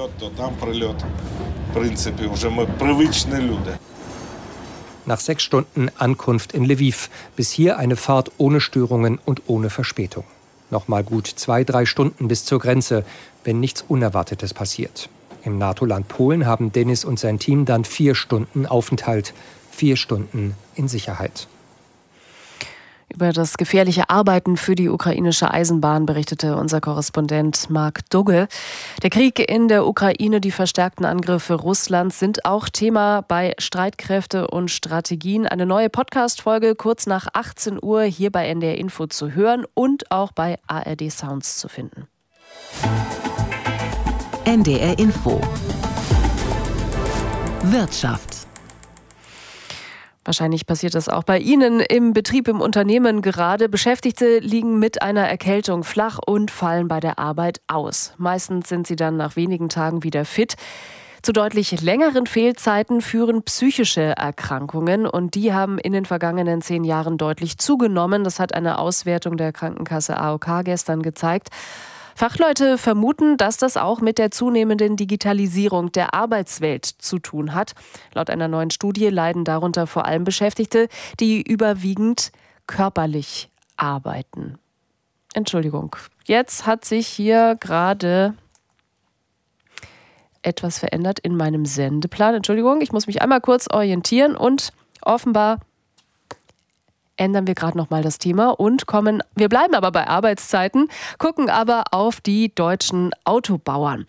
Nach 6 Stunden Ankunft in Lviv. Bis hier eine Fahrt ohne Störungen und ohne Verspätung. Nochmal gut 2-3 Stunden bis zur Grenze, wenn nichts Unerwartetes passiert. Im NATO-Land Polen haben Dennis und sein Team dann 4 Stunden Aufenthalt, 4 Stunden in Sicherheit. Über das gefährliche Arbeiten für die ukrainische Eisenbahn berichtete unser Korrespondent Mark Dugge. Der Krieg in der Ukraine, die verstärkten Angriffe Russlands sind auch Thema bei Streitkräfte und Strategien. Eine neue Podcast-Folge kurz nach 18 Uhr hier bei NDR Info zu hören und auch bei ARD Sounds zu finden. NDR Info. Wirtschaft. Wahrscheinlich passiert das auch bei Ihnen im Betrieb, im Unternehmen gerade. Beschäftigte liegen mit einer Erkältung flach und fallen bei der Arbeit aus. Meistens sind sie dann nach wenigen Tagen wieder fit. Zu deutlich längeren Fehlzeiten führen psychische Erkrankungen und die haben in den vergangenen 10 Jahren deutlich zugenommen. Das hat eine Auswertung der Krankenkasse AOK gestern gezeigt. Fachleute vermuten, dass das auch mit der zunehmenden Digitalisierung der Arbeitswelt zu tun hat. Laut einer neuen Studie leiden darunter vor allem Beschäftigte, die überwiegend körperlich arbeiten. Entschuldigung, jetzt hat sich hier gerade etwas verändert in meinem Sendeplan. Entschuldigung, ich muss mich einmal kurz orientieren und offenbar ändern wir gerade noch mal das Thema und wir bleiben aber bei Arbeitszeiten, gucken aber auf die deutschen Autobauer.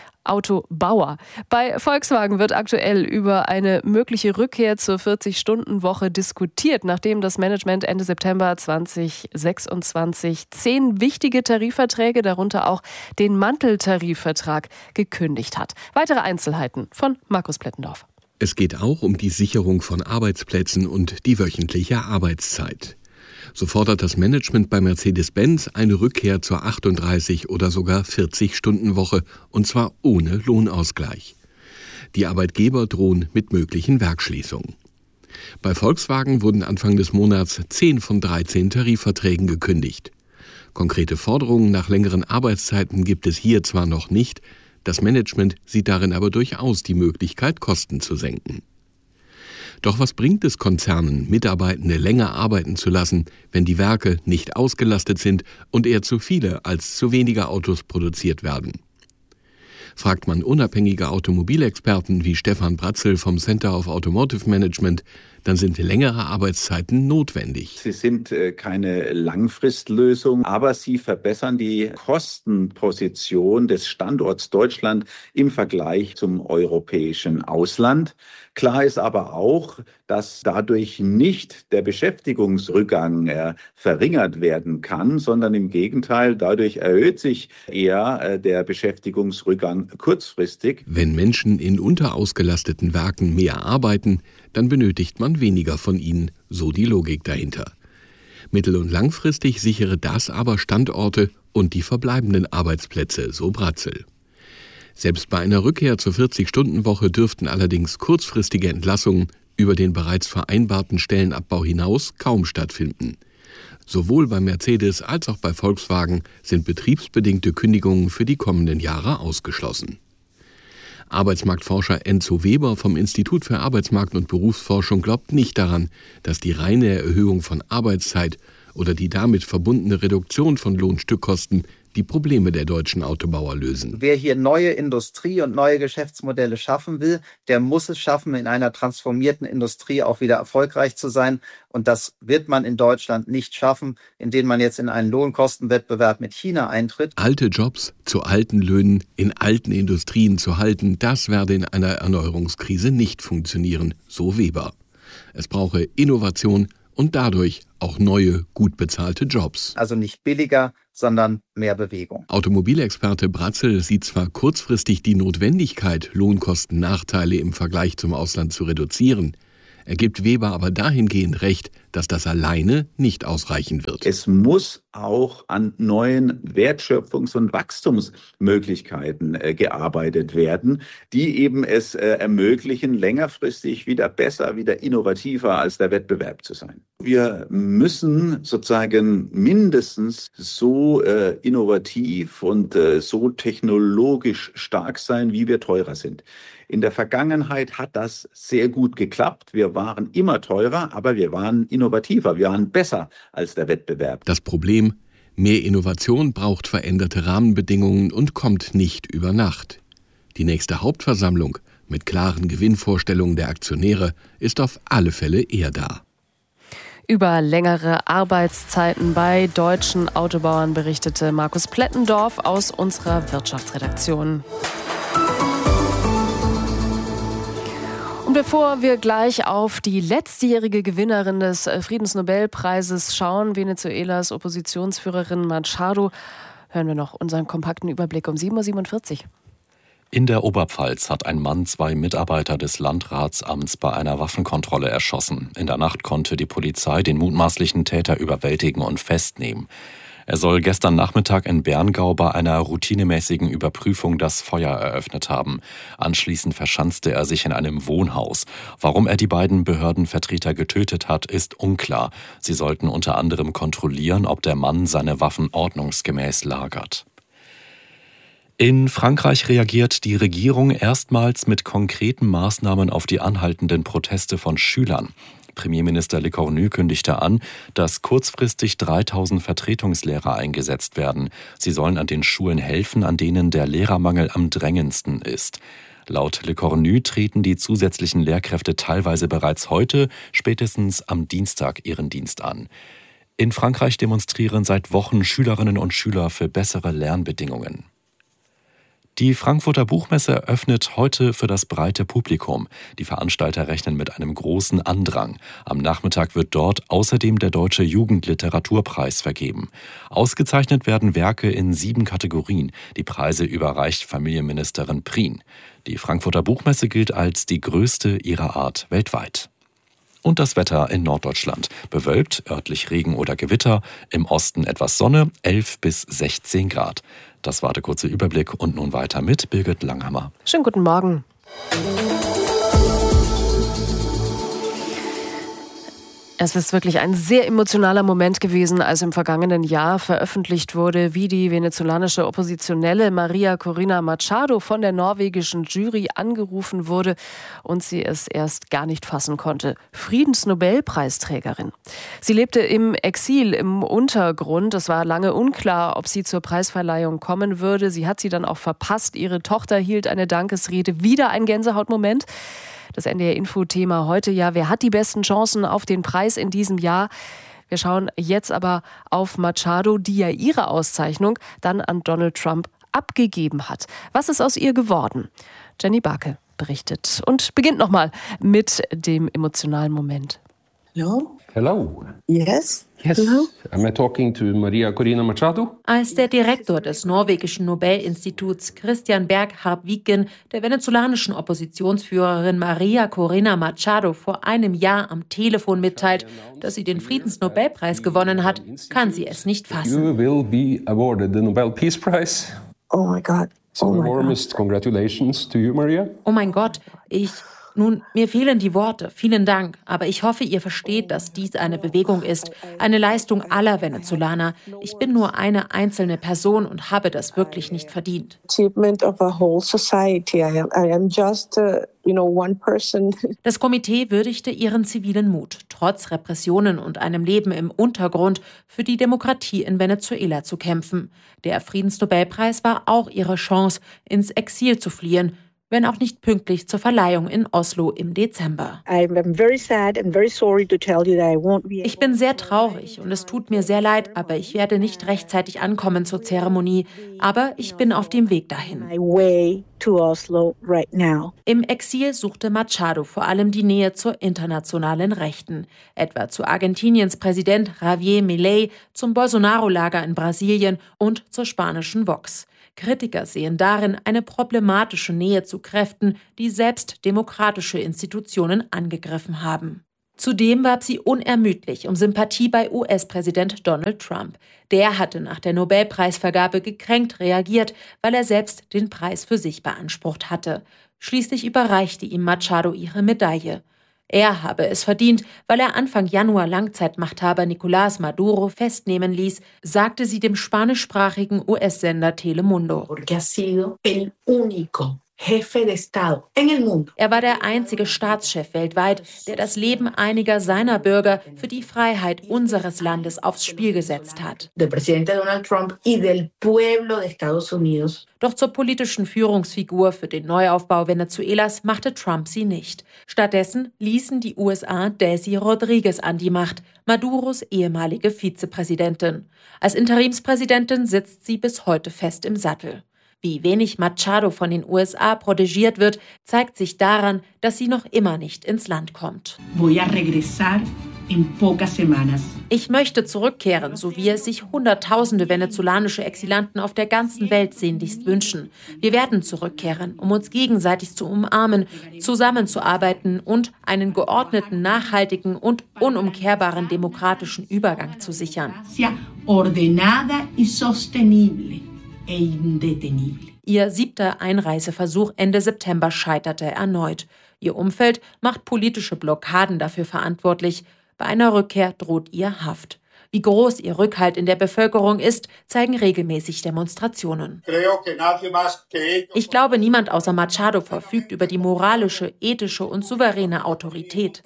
Bei Volkswagen wird aktuell über eine mögliche Rückkehr zur 40-Stunden-Woche diskutiert, nachdem das Management Ende September 2026 10 wichtige Tarifverträge, darunter auch den Manteltarifvertrag, gekündigt hat. Weitere Einzelheiten von Markus Plettendorf. Es geht auch um die Sicherung von Arbeitsplätzen und die wöchentliche Arbeitszeit. So fordert das Management bei Mercedes-Benz eine Rückkehr zur 38 oder sogar 40-Stunden-Woche, und zwar ohne Lohnausgleich. Die Arbeitgeber drohen mit möglichen Werksschließungen. Bei Volkswagen wurden Anfang des Monats 10 von 13 Tarifverträgen gekündigt. Konkrete Forderungen nach längeren Arbeitszeiten gibt es hier zwar noch nicht, das Management sieht darin aber durchaus die Möglichkeit, Kosten zu senken. Doch was bringt es Konzernen, Mitarbeitende länger arbeiten zu lassen, wenn die Werke nicht ausgelastet sind und eher zu viele als zu wenige Autos produziert werden? Fragt man unabhängige Automobilexperten wie Stefan Bratzel vom Center of Automotive Management, dann sind längere Arbeitszeiten notwendig. Sie sind keine Langfristlösung, aber sie verbessern die Kostenposition des Standorts Deutschland im Vergleich zum europäischen Ausland. Klar ist aber auch, dass dadurch nicht der Beschäftigungsrückgang verringert werden kann, sondern im Gegenteil, dadurch erhöht sich eher der Beschäftigungsrückgang kurzfristig. Wenn Menschen in unterausgelasteten Werken mehr arbeiten, dann benötigt man weniger von ihnen, so die Logik dahinter. Mittel- und langfristig sichere das aber Standorte und die verbleibenden Arbeitsplätze, so Bratzel. Selbst bei einer Rückkehr zur 40-Stunden-Woche dürften allerdings kurzfristige Entlassungen über den bereits vereinbarten Stellenabbau hinaus kaum stattfinden. Sowohl bei Mercedes als auch bei Volkswagen sind betriebsbedingte Kündigungen für die kommenden Jahre ausgeschlossen. Arbeitsmarktforscher Enzo Weber vom Institut für Arbeitsmarkt- und Berufsforschung glaubt nicht daran, dass die reine Erhöhung von Arbeitszeit oder die damit verbundene Reduktion von Lohnstückkosten die Probleme der deutschen Autobauer lösen. Wer hier neue Industrie und neue Geschäftsmodelle schaffen will, der muss es schaffen, in einer transformierten Industrie auch wieder erfolgreich zu sein. Und das wird man in Deutschland nicht schaffen, indem man jetzt in einen Lohnkostenwettbewerb mit China eintritt. Alte Jobs zu alten Löhnen in alten Industrien zu halten, das werde in einer Erneuerungskrise nicht funktionieren, so Weber. Es brauche Innovation und dadurch auch neue, gut bezahlte Jobs. Also nicht billiger, sondern mehr Bewegung. Automobilexperte Bratzel sieht zwar kurzfristig die Notwendigkeit, Lohnkostennachteile im Vergleich zum Ausland zu reduzieren. Er gibt Weber aber dahingehend recht, dass das alleine nicht ausreichen wird. Es muss auch an neuen Wertschöpfungs- und Wachstumsmöglichkeiten gearbeitet werden, die eben es ermöglichen, längerfristig wieder besser, wieder innovativer als der Wettbewerb zu sein. Wir müssen sozusagen mindestens so innovativ und so technologisch stark sein, wie wir teurer sind. In der Vergangenheit hat das sehr gut geklappt. Wir waren immer teurer, aber wir waren innovativer, wir waren besser als der Wettbewerb. Das Problem: mehr Innovation braucht veränderte Rahmenbedingungen und kommt nicht über Nacht. Die nächste Hauptversammlung mit klaren Gewinnvorstellungen der Aktionäre ist auf alle Fälle eher da. Über längere Arbeitszeiten bei deutschen Autobauern berichtete Markus Plettendorf aus unserer Wirtschaftsredaktion. Und bevor wir gleich auf die letztjährige Gewinnerin des Friedensnobelpreises schauen, Venezuelas Oppositionsführerin Machado, hören wir noch unseren kompakten Überblick um 7.47 Uhr. In der Oberpfalz hat ein Mann 2 Mitarbeiter des Landratsamts bei einer Waffenkontrolle erschossen. In der Nacht konnte die Polizei den mutmaßlichen Täter überwältigen und festnehmen. Er soll gestern Nachmittag in Berngau bei einer routinemäßigen Überprüfung das Feuer eröffnet haben. Anschließend verschanzte er sich in einem Wohnhaus. Warum er die beiden Behördenvertreter getötet hat, ist unklar. Sie sollten unter anderem kontrollieren, ob der Mann seine Waffen ordnungsgemäß lagert. In Frankreich reagiert die Regierung erstmals mit konkreten Maßnahmen auf die anhaltenden Proteste von Schülern. Premierminister Lecornu kündigte an, dass kurzfristig 3000 Vertretungslehrer eingesetzt werden. Sie sollen an den Schulen helfen, an denen der Lehrermangel am drängendsten ist. Laut Lecornu treten die zusätzlichen Lehrkräfte teilweise bereits heute, spätestens am Dienstag, ihren Dienst an. In Frankreich demonstrieren seit Wochen Schülerinnen und Schüler für bessere Lernbedingungen. Die Frankfurter Buchmesse öffnet heute für das breite Publikum. Die Veranstalter rechnen mit einem großen Andrang. Am Nachmittag wird dort außerdem der Deutsche Jugendliteraturpreis vergeben. Ausgezeichnet werden Werke in 7 Kategorien. Die Preise überreicht Familienministerin Prien. Die Frankfurter Buchmesse gilt als die größte ihrer Art weltweit. Und das Wetter in Norddeutschland. Bewölkt, örtlich Regen oder Gewitter. Im Osten etwas Sonne, 11 bis 16 Grad. Das war der kurze Überblick und nun weiter mit Birgit Langhammer. Schönen guten Morgen. Es ist wirklich ein sehr emotionaler Moment gewesen, als im vergangenen Jahr veröffentlicht wurde, wie die venezolanische Oppositionelle Maria Corina Machado von der norwegischen Jury angerufen wurde und sie es erst gar nicht fassen konnte. Friedensnobelpreisträgerin. Sie lebte im Exil, im Untergrund. Es war lange unklar, ob sie zur Preisverleihung kommen würde. Sie hat sie dann auch verpasst. Ihre Tochter hielt eine Dankesrede. Wieder ein Gänsehautmoment. Das NDR-Info-Thema heute ja, wer hat die besten Chancen auf den Preis in diesem Jahr? Wir schauen jetzt aber auf Machado, die ja ihre Auszeichnung dann an Donald Trump abgegeben hat. Was ist aus ihr geworden? Jenny Barke berichtet und beginnt nochmal mit dem emotionalen Moment. Hello? Hello. Yes? Yes. Hello? Am I talking to Maria Corina Machado? Als der Direktor des norwegischen Nobelinstituts Christian Berg-Harpviken der venezolanischen Oppositionsführerin Maria Corina Machado vor einem Jahr am Telefon mitteilt, dass sie den Friedensnobelpreis gewonnen hat, kann sie es nicht fassen. You will be awarded the Nobel Peace Prize. Oh my God. So warmest congratulations to you, Maria. Oh mein Gott, ich Nun, mir fehlen die Worte. Vielen Dank. Aber ich hoffe, ihr versteht, dass dies eine Bewegung ist. Eine Leistung aller Venezolaner. Ich bin nur eine einzelne Person und habe das wirklich nicht verdient. Achievement of a whole society. I am just one person. Das Komitee würdigte ihren zivilen Mut, trotz Repressionen und einem Leben im Untergrund für die Demokratie in Venezuela zu kämpfen. Der Friedensnobelpreis war auch ihre Chance, ins Exil zu fliehen, wenn auch nicht pünktlich zur Verleihung in Oslo im Dezember. Ich bin sehr traurig und es tut mir sehr leid, aber ich werde nicht rechtzeitig ankommen zur Zeremonie. Aber ich bin auf dem Weg dahin. Im Exil suchte Machado vor allem die Nähe zur internationalen Rechten, etwa zu Argentiniens Präsident Javier Milei, zum Bolsonaro-Lager in Brasilien und zur spanischen Vox. Kritiker sehen darin eine problematische Nähe zu Kräften, die selbst demokratische Institutionen angegriffen haben. Zudem warb sie unermüdlich um Sympathie bei US-Präsident Donald Trump. Der hatte nach der Nobelpreisvergabe gekränkt reagiert, weil er selbst den Preis für sich beansprucht hatte. Schließlich überreichte ihm Machado ihre Medaille. Er habe es verdient, weil er Anfang Januar Langzeitmachthaber Nicolás Maduro festnehmen ließ, sagte sie dem spanischsprachigen US-Sender Telemundo. Er war der einzige Staatschef weltweit, der das Leben einiger seiner Bürger für die Freiheit unseres Landes aufs Spiel gesetzt hat. Doch zur politischen Führungsfigur für den Neuaufbau Venezuelas machte Trump sie nicht. Stattdessen ließen die USA Desi Rodríguez an die Macht, Maduros ehemalige Vizepräsidentin. Als Interimspräsidentin sitzt sie bis heute fest im Sattel. Wie wenig Machado von den USA protegiert wird, zeigt sich daran, dass sie noch immer nicht ins Land kommt. Ich möchte zurückkehren, so wie es sich Hunderttausende venezolanische Exilanten auf der ganzen Welt sehnlichst wünschen. Wir werden zurückkehren, um uns gegenseitig zu umarmen, zusammenzuarbeiten und einen geordneten, nachhaltigen und unumkehrbaren demokratischen Übergang zu sichern. Ihr 7. Einreiseversuch Ende September scheiterte erneut. Ihr Umfeld macht politische Blockaden dafür verantwortlich. Bei einer Rückkehr droht ihr Haft. Wie groß ihr Rückhalt in der Bevölkerung ist, zeigen regelmäßig Demonstrationen. Ich glaube, niemand außer Machado verfügt über die moralische, ethische und souveräne Autorität.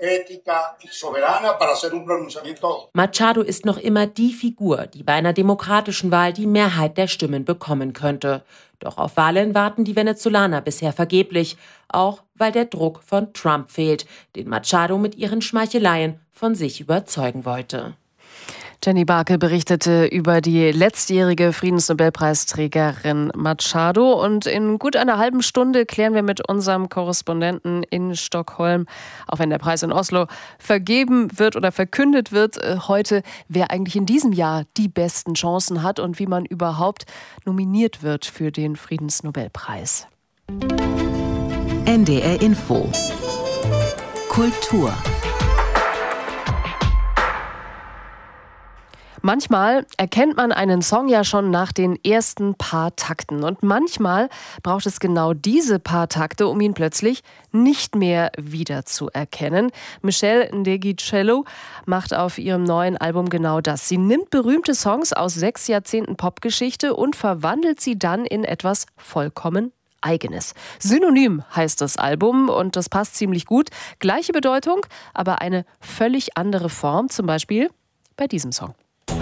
Machado ist noch immer die Figur, die bei einer demokratischen Wahl die Mehrheit der Stimmen bekommen könnte. Doch auf Wahlen warten die Venezolaner bisher vergeblich, auch weil der Druck von Trump fehlt, den Machado mit ihren Schmeicheleien von sich überzeugen wollte. Jenny Barke berichtete über die letztjährige Friedensnobelpreisträgerin Machado. Und in gut einer halben Stunde klären wir mit unserem Korrespondenten in Stockholm, auch wenn der Preis in Oslo vergeben wird oder verkündet wird, heute, wer eigentlich in diesem Jahr die besten Chancen hat und wie man überhaupt nominiert wird für den Friedensnobelpreis. NDR Info. Kultur. Manchmal erkennt man einen Song ja schon nach den ersten paar Takten. Und manchmal braucht es genau diese paar Takte, um ihn plötzlich nicht mehr wiederzuerkennen. Michelle Ndegeocello macht auf ihrem neuen Album genau das. Sie nimmt berühmte Songs aus 6 Jahrzehnten Popgeschichte und verwandelt sie dann in etwas vollkommen Eigenes. Synonym heißt das Album und das passt ziemlich gut. Gleiche Bedeutung, aber eine völlig andere Form, zum Beispiel bei diesem Song.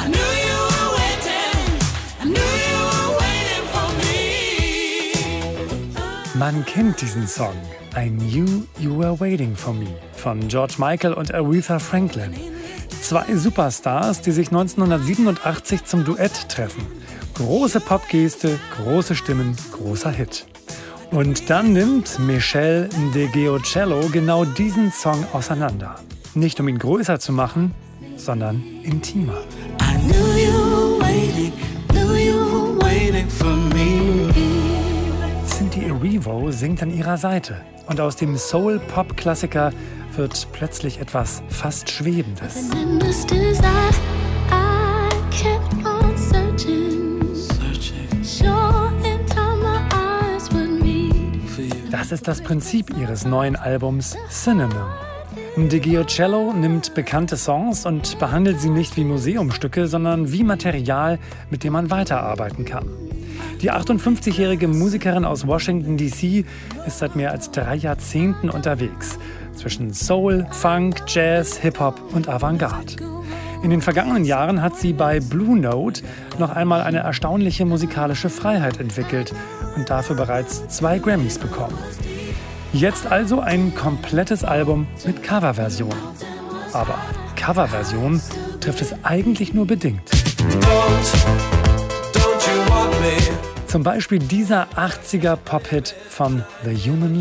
Man kennt diesen Song, I Knew You Were Waiting For Me, von George Michael und Aretha Franklin. 2 Superstars, die sich 1987 zum Duett treffen. Große Popgeste, große Stimmen, großer Hit. Und dann nimmt Michelle Ndegeocello genau diesen Song auseinander. Nicht um ihn größer zu machen, sondern intimer. I knew you were waiting for me. Cindy Erivo singt an ihrer Seite. Und aus dem Soul-Pop-Klassiker wird plötzlich etwas fast Schwebendes. Das Das ist das Prinzip ihres neuen Albums Synonym. De Giocello nimmt bekannte Songs und behandelt sie nicht wie Museumstücke, sondern wie Material, mit dem man weiterarbeiten kann. Die 58-jährige Musikerin aus Washington, D.C. ist seit mehr als 3 Jahrzehnten unterwegs. Zwischen Soul, Funk, Jazz, Hip-Hop und Avantgarde. In den vergangenen Jahren hat sie bei Blue Note noch einmal eine erstaunliche musikalische Freiheit entwickelt und dafür bereits 2 Grammys bekommen. Jetzt also ein komplettes Album mit Coverversionen. Aber Coverversionen trifft es eigentlich nur bedingt. Zum Beispiel dieser 80er Pop-Hit von The Human